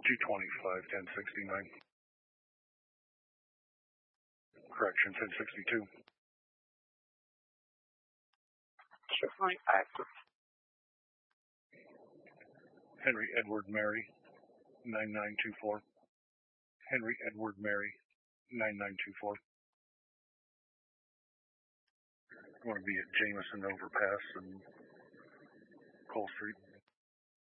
225, 1069. Correction, 1062. Certainly active. Henry Edward Mary, 9924. Henry Edward Mary, 9924. I'm going to be at Jameson Overpass and Cole Street.